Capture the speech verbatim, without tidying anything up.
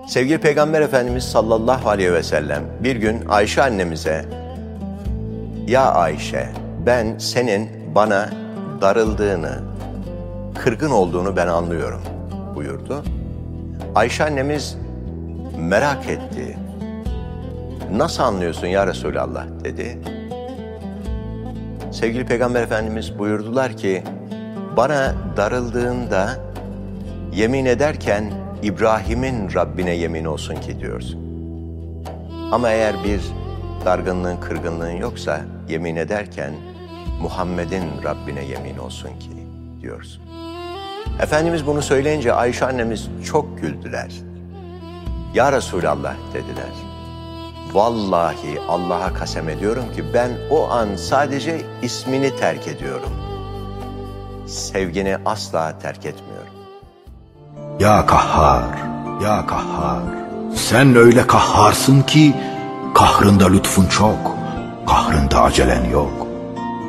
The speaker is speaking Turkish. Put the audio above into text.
Sevgili Peygamber Efendimiz sallallahu aleyhi ve sellem bir gün Ayşe annemize "Ya Ayşe, ben senin bana darıldığını, kırgın olduğunu ben anlıyorum" buyurdu. Ayşe annemiz merak etti. "Nasıl anlıyorsun ya Resulallah?" dedi. Sevgili Peygamber Efendimiz buyurdular ki, "Bana darıldığında yemin ederken İbrahim'in Rabbine yemin olsun ki diyorsun. Ama eğer bir dargınlığın, kırgınlığın yoksa yemin ederken Muhammed'in Rabbine yemin olsun ki diyorsun." Efendimiz bunu söyleyince Ayşe annemiz çok güldüler. "Ya Resulallah" dediler. "Vallahi Allah'a kasem ediyorum ki ben o an sadece ismini terk ediyorum. Sevgini asla terk etmiyorum." Ya Kahhar, ya Kahhar, sen öyle kahharsın ki kahrında lütfun çok, kahrında acelen yok.